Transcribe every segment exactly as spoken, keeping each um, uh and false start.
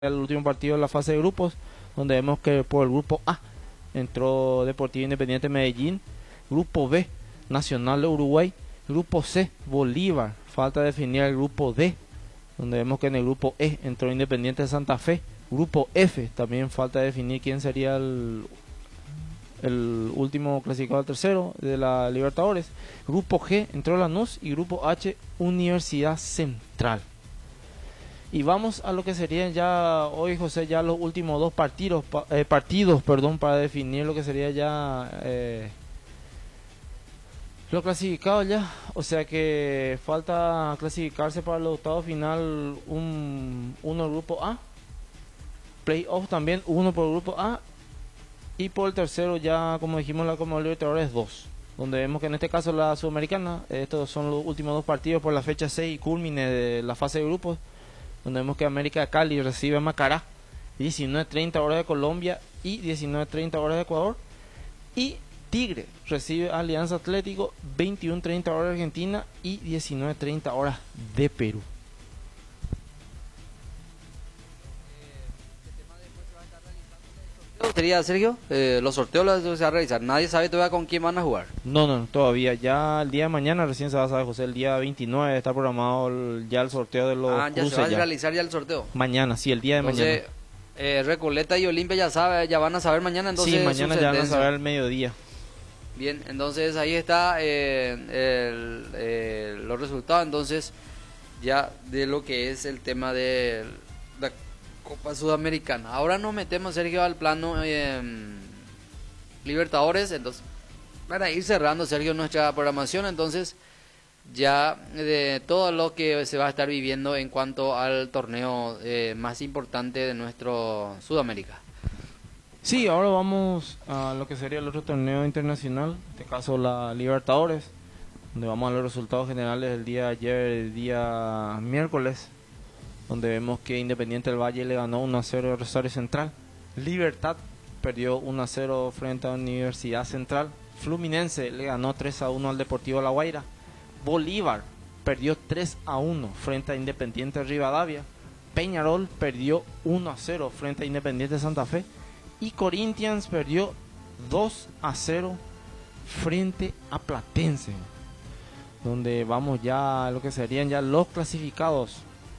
el último partido de la fase de grupos, donde vemos que por el grupo A entró Deportivo Independiente Medellín, grupo B, Nacional de Uruguay, grupo C, Bolívar, falta definir el grupo D, donde vemos que en el grupo E entró Independiente de Santa Fe, grupo F, también falta definir quién sería el, el último clasificado al tercero de la Libertadores, grupo G entró Lanús y grupo H, Universidad Central. Y vamos a lo que serían ya hoy, José, ya los últimos dos partidos, eh, partidos perdón, para definir lo que sería ya eh, lo clasificado ya. O sea que falta clasificarse para el octavo final un, uno el grupo A, playoff también, uno por el grupo A, y por el tercero ya, como dijimos, la Copa Libertadores dos, donde vemos que en este caso la Sudamericana, estos son los últimos dos partidos por la fecha seis y culmine de la fase de grupos, donde vemos que América de Cali recibe a Macará, diecinueve treinta horas de Colombia y diecinueve treinta horas de Ecuador, y Tigre recibe a Alianza Atlético, veintiuno treinta horas de Argentina y diecinueve treinta horas de Perú. Sería Sergio, eh, los sorteos los se va a realizar, nadie sabe todavía con quién van a jugar. No, no, todavía, ya el día de mañana recién se va a saber, José, el día veintinueve está programado el, ya el sorteo de los Ah, ya cruces se va a ya. realizar ya el sorteo. Mañana, sí, el día de Entonces, mañana. eh, Recoleta y Olimpia ya sabe, ya van a saber mañana, entonces Sí, mañana su ya van a sentencia. saber al mediodía. Bien, entonces ahí está eh, el, eh, los resultados, entonces ya de lo que es el tema de la Copa Sudamericana. Ahora nos metemos, Sergio, al plano eh, Libertadores, entonces para ir cerrando, Sergio, nuestra programación, entonces ya de todo lo que se va a estar viviendo en cuanto al torneo eh, más importante de nuestro Sudamérica. Sí, ahora vamos a lo que sería el otro torneo internacional, en este caso la Libertadores, donde vamos a los resultados generales del día de ayer, el día miércoles, donde vemos que Independiente del Valle le ganó uno a cero a Rosario Central, Libertad perdió uno a cero frente a Universidad Central, Fluminense le ganó tres a uno al Deportivo La Guaira, Bolívar perdió tres a uno frente a Independiente Rivadavia, Peñarol perdió uno a cero frente a Independiente Santa Fe, y Corinthians perdió dos a cero frente a Platense, donde vamos ya a lo que serían ya los clasificados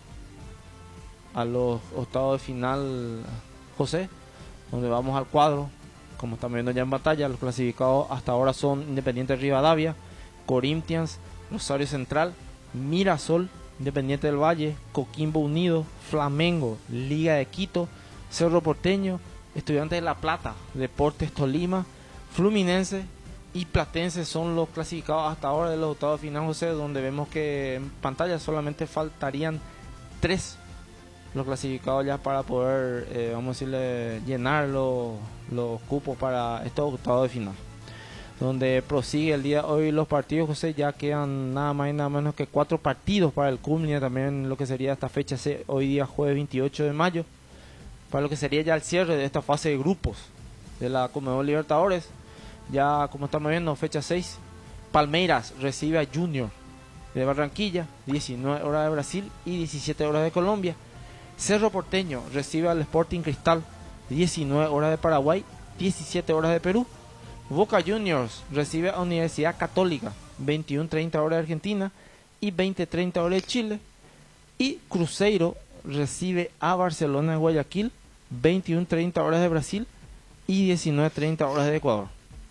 a los octavos de final, José, donde vamos al cuadro, como están viendo ya en batalla. Los clasificados hasta ahora son Independiente Rivadavia, Corinthians, Rosario Central, Mirasol, Independiente del Valle, Coquimbo Unido, Flamengo, Liga de Quito, Cerro Porteño, Estudiantes de La Plata, Deportes Tolima, Fluminense y Platense son los clasificados hasta ahora de los octavos de final, José, donde vemos que en pantalla solamente faltarían tres los clasificados ya para poder, eh, vamos a decirle, llenar los, los cupos para estos octavos de final, donde prosigue el día de hoy los partidos, José. Ya quedan nada más y nada menos que cuatro partidos para el culmine también lo que sería esta fecha, hoy día jueves veintiocho de mayo, para lo que sería ya el cierre de esta fase de grupos de la Conmebol Libertadores. Ya como estamos viendo, fecha seis, Palmeiras recibe a Junior de Barranquilla, diecinueve horas de Brasil y diecisiete horas de Colombia. Cerro Porteño recibe al Sporting Cristal, diecinueve horas de Paraguay, diecisiete horas de Perú. Boca Juniors recibe a Universidad Católica, veintiuno treinta horas de Argentina y veinte treinta horas de Chile. Y Cruzeiro recibe a Barcelona de Guayaquil, veintiuno treinta horas de Brasil y diecinueve treinta horas de Ecuador.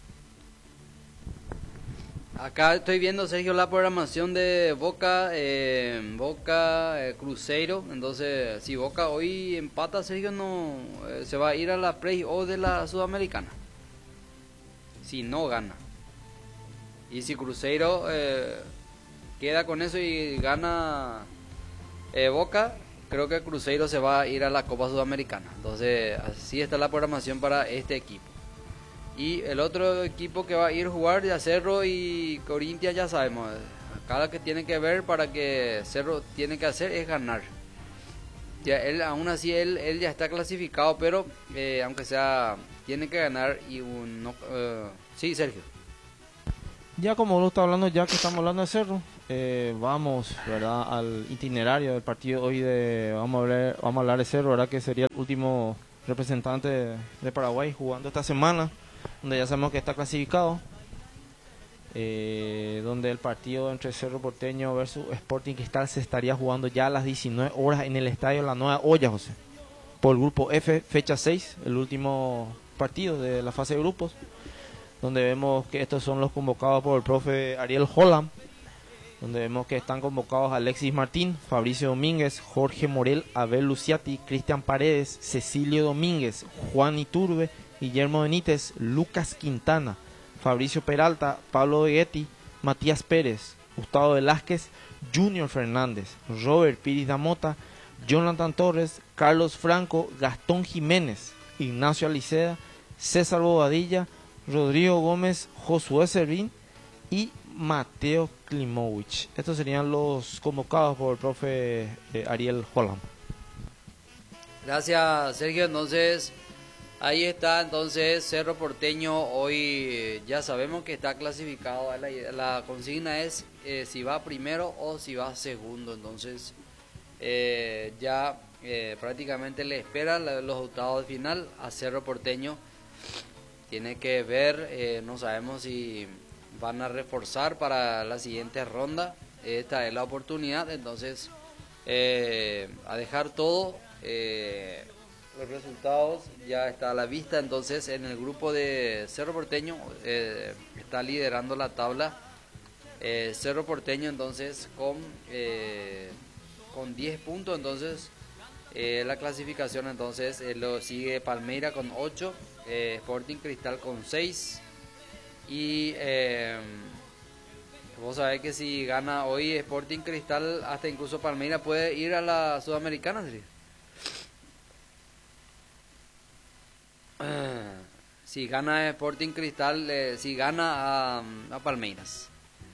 Acá estoy viendo, Sergio, la programación de Boca, eh, Boca, eh, Cruzeiro. Entonces, si Boca hoy empata, Sergio, no eh, se va a ir a la play-off de la Sudamericana. Si no gana. Y si Cruzeiro eh, queda con eso y gana eh, Boca, creo que Cruzeiro se va a ir a la Copa Sudamericana. Entonces, así está la programación para este equipo. Y el otro equipo que va a ir a jugar, ya Cerro y Corinthians, ya sabemos. Acá lo que tiene que ver para que Cerro tiene que hacer es ganar. Ya él, aún así, él, él ya está clasificado, pero eh, aunque sea, tiene que ganar y un... No, uh, sí, Sergio. Ya como lo está hablando, ya que estamos hablando de Cerro, eh, vamos, ¿verdad?, al itinerario del partido hoy de, vamos a hablar, vamos a hablar de Cerro, ¿verdad?, que sería el último representante de, de Paraguay jugando esta semana, donde ya sabemos que está clasificado, eh, donde el partido entre Cerro Porteño versus Sporting Cristal se estaría jugando ya a las diecinueve horas en el estadio La Nueva Olla, José, por el grupo F, fecha seis, el último partido de la fase de grupos, donde vemos que estos son los convocados por el profe Ariel Holland, donde vemos que están convocados Alexis Martín, Fabricio Domínguez, Jorge Morel, Abel Luciati, Cristian Paredes, Cecilio Domínguez, Juan Iturbe, Guillermo Benítez, Lucas Quintana, Fabricio Peralta, Pablo Vegetti, Matías Pérez, Gustavo Velázquez, Junior Fernández, Robert Piris Damota, Jonathan Torres, Carlos Franco, Gastón Jiménez, Ignacio Aliceda, César Bobadilla, Rodrigo Gómez, Josué Servín y Mateo Klimovich. Estos serían los convocados por el profe eh, Ariel Holland. Gracias, Sergio. Entonces, ahí está entonces Cerro Porteño. Hoy ya sabemos que está clasificado. La, la consigna es eh, si va primero o si va segundo. Entonces, eh, ya eh, prácticamente le esperan los octavos de final a Cerro Porteño. Tiene que ver, eh, no sabemos si van a reforzar para la siguiente ronda. Esta es la oportunidad, entonces eh, a dejar todo. Eh, los resultados ya está a la vista. Entonces en el grupo de Cerro Porteño eh, está liderando la tabla. Eh, Cerro Porteño entonces con, eh, con diez puntos. Entonces eh, la clasificación entonces eh, lo sigue Palmeira con ocho. Eh, Sporting Cristal con seis y eh, vos sabés que si gana hoy Sporting Cristal, hasta incluso Palmeiras puede ir a la Sudamericana, ¿sí? Uh, si gana Sporting Cristal, eh, si gana a, a Palmeiras.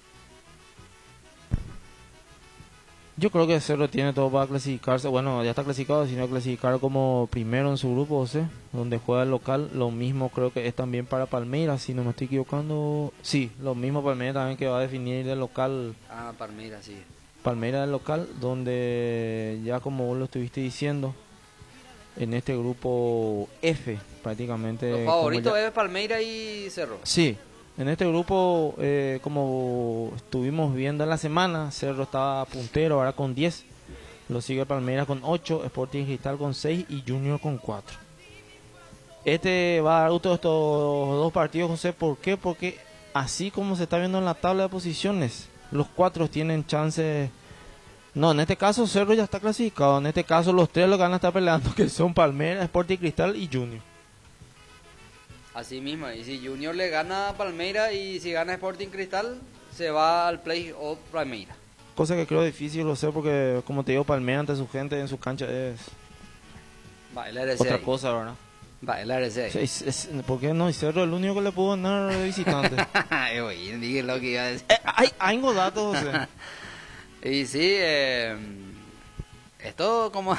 Yo creo que Cerro tiene todo para clasificarse. Bueno, ya está clasificado, sino clasificar como primero en su grupo, José, donde juega el local. Lo mismo creo que es también para Palmeiras, si no me estoy equivocando. Sí, lo mismo Palmeiras también, que va a definir el local. Ah, Palmeiras, sí. Palmeiras del local, donde ya como vos lo estuviste diciendo, en este grupo F, prácticamente. Los favoritos ya... es Palmeiras y Cerro. Sí. En este grupo, eh, como estuvimos viendo en la semana, Cerro estaba puntero, ahora con diez. Lo sigue Palmeiras con ocho, Sporting Cristal con seis y Junior con cuatro. Este va a dar gusto estos dos partidos, José. ¿Por qué? Porque así como se está viendo en la tabla de posiciones, los cuatro tienen chances. No, en este caso Cerro ya está clasificado. En este caso los tres lo que van a estar peleando, que son Palmeiras, Sporting Cristal y Junior. Así mismo, y si Junior le gana a Palmeiras y si gana Sporting Cristal, se va al play-off Palmeiras. Cosa que creo difícil, lo sé, porque como te digo, Palmeiras ante su gente en su cancha es va, el R C otra ahí. cosa, ¿verdad? Va, el R C. Sí, es, es, ¿por qué no? Y Cerro es el único que le pudo ganar de visitante. Oye, dije lo que iba a decir. Eh, hay, hay datos, José. Y sí, eh, esto como...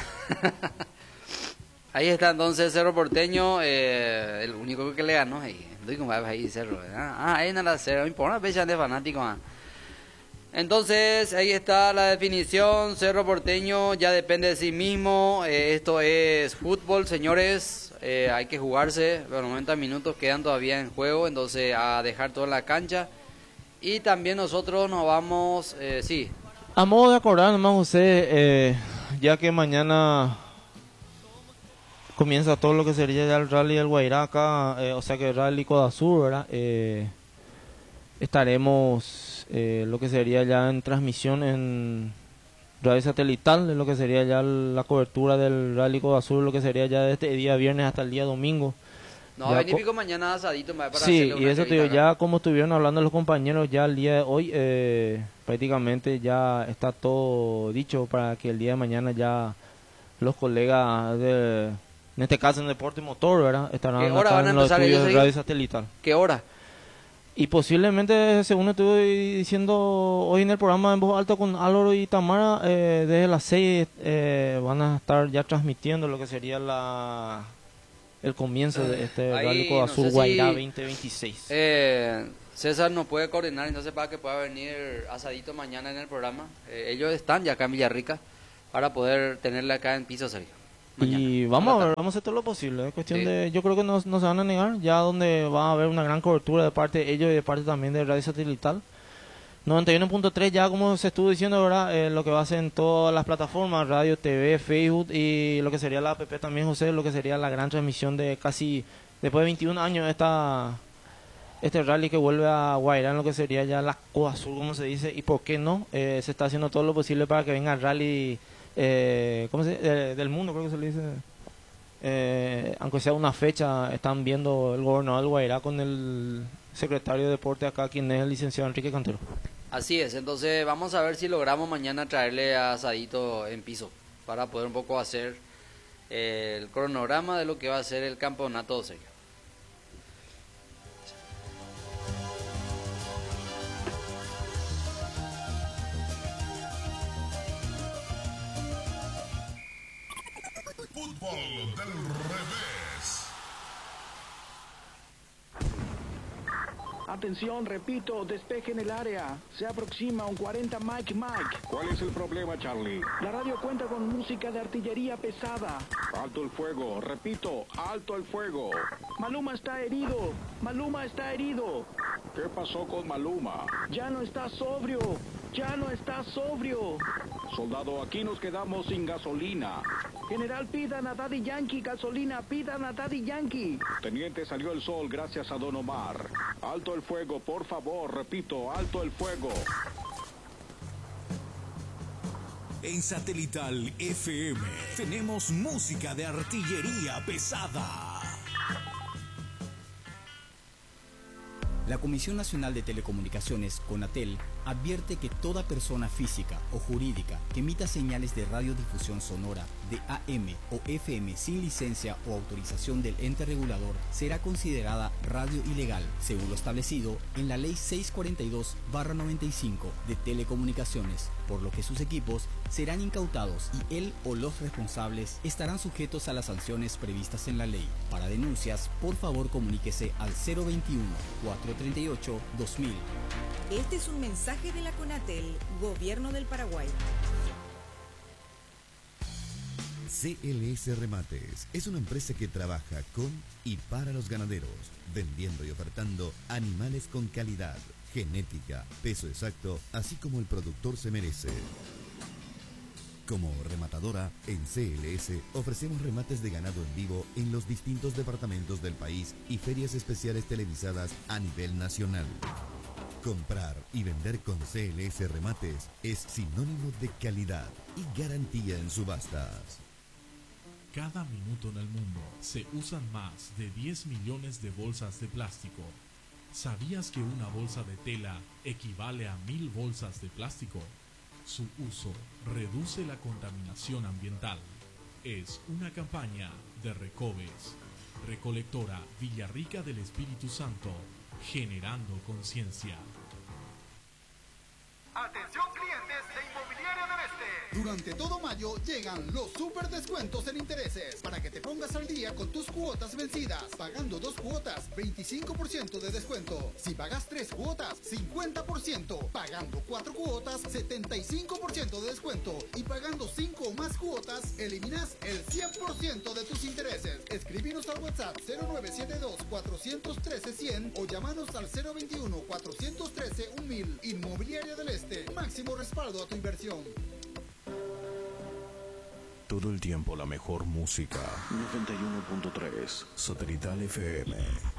Ahí está entonces Cerro Porteño, eh, el único que le ganó ahí. Estoy como ahí Cerro, ¿verdad? Ah, ahí en la Cerro, no importa, fecha de fanático. Ah. Entonces, ahí está la definición. Cerro Porteño ya depende de sí mismo. Eh, esto es fútbol, señores. Eh, hay que jugarse. Los noventa minutos quedan todavía en juego. Entonces, a dejar toda la cancha. Y también nosotros nos vamos, eh, sí. A modo de acordar, nomás, José, eh, ya que mañana comienza todo lo que sería ya el rally del Guairaca, eh, o sea que el rally Codazur, ¿verdad? Eh, estaremos eh, lo que sería ya en transmisión en radio satelital, de lo que sería ya la cobertura del rally Codazur, lo que sería ya desde el día viernes hasta el día domingo. No, ya ven y pico mañana asadito para sí, y eso te digo, ya como estuvieron hablando los compañeros, ya el día de hoy eh, prácticamente ya está todo dicho para que el día de mañana ya los colegas de... En este caso en Deporte Motor, ¿verdad? Estarán ¿Qué hora acá van a en los empezar estudios ellos de ahí? radio satelital. ¿Qué hora? Y posiblemente, según estuve diciendo hoy en el programa en voz alta con Álvaro y Tamara, eh, desde las seis eh, van a estar ya transmitiendo lo que sería la el comienzo de este Ahí, Rally Codo no Azul sé si- Guairá veinte veintiséis. Eh, César nos puede coordinar, entonces para que pueda venir asadito mañana en el programa. Eh, ellos están ya acá en Villarrica para poder tenerle acá en piso, Sergio. Mañana, Y vamos a la ver, tarde. vamos a hacer todo lo posible. Es cuestión Sí. de, yo creo que no, no se van a negar, ya donde va a haber una gran cobertura de parte de ellos y de parte también de Radio Satelital. noventa y uno punto tres ya como se estuvo diciendo, ¿verdad? Eh, lo que va a ser en todas las plataformas, radio, T V, Facebook y lo que sería la app también, José, lo que sería la gran transmisión de casi, después de veintiún años, esta este rally que vuelve a Guairá en lo que sería ya la Codo Azul, como se dice, y por qué no, eh, se está haciendo todo lo posible para que venga el rally eh, ¿cómo se dice? Eh, del mundo, creo que se le dice. Eh, aunque sea una fecha, están viendo el gobernador del Guairá con el secretario de Deporte acá, quien es el licenciado Enrique Cantero. Así es, entonces vamos a ver si logramos mañana traerle a Asadito en piso para poder un poco hacer eh, el cronograma de lo que va a ser el campeonato, Sergio. Fútbol del revés. Atención, repito, despeje en el área. Se aproxima un cuarenta Mike Mike. ¿Cuál es el problema, Charlie? La radio cuenta con música de artillería pesada. Alto el fuego, repito, alto el fuego. Maluma está herido. Maluma está herido. ¿Qué pasó con Maluma? Ya no está sobrio. Ya no está sobrio. Soldado, aquí nos quedamos sin gasolina. General, pidan a Daddy Yankee gasolina. Pidan a Daddy Yankee. Teniente, salió el sol gracias a Don Omar. Alto el fuego, por favor, repito, alto el fuego. En Satelital F M tenemos música de artillería pesada. La Comisión Nacional de Telecomunicaciones, CONATEL, advierte que toda persona física o jurídica que emita señales de radiodifusión sonora de A M o F M sin licencia o autorización del ente regulador será considerada radio ilegal, según lo establecido en la Ley seiscientos cuarenta y dos barra noventa y cinco de Telecomunicaciones, por lo que sus equipos serán incautados y él o los responsables estarán sujetos a las sanciones previstas en la ley. Para denuncias, por favor comuníquese al cero veintiuno, cuatrocientos treinta y ocho, dos mil. Este es un mensaje de la CONATEL, Gobierno del Paraguay. C L S Remates es una empresa que trabaja con y para los ganaderos, vendiendo y ofertando animales con calidad, genética, peso exacto, así como el productor se merece. Como rematadora, en C L S ofrecemos remates de ganado en vivo en los distintos departamentos del país y ferias especiales televisadas a nivel nacional. Comprar y vender con C L S Remates es sinónimo de calidad y garantía en subastas. Cada minuto en el mundo se usan más de diez millones de bolsas de plástico. ¿Sabías que una bolsa de tela equivale a mil bolsas de plástico? Su uso reduce la contaminación ambiental. Es una campaña de Recobes, Recolectora Villarrica del Espíritu Santo, generando conciencia. Atención clientes de Inmobiliaria del Este. Durante todo mayo llegan los super descuentos en intereses para que te pongas al día con tus cuotas vencidas. Pagando dos cuotas, veinticinco por ciento de descuento. Si pagas tres cuotas, cincuenta por ciento. Pagando cuatro cuotas, setenta y cinco por ciento de descuento. Y pagando cinco o más cuotas, eliminas el cien por ciento de tus intereses. Escribinos al WhatsApp cero nueve siete dos, cuatro uno tres, cien o llamanos al cero veintiuno, cuatro uno tres, mil. Inmobiliaria del Este. Máximo respaldo a tu inversión. Todo el tiempo la mejor música. noventa y uno punto tres Satelital F M.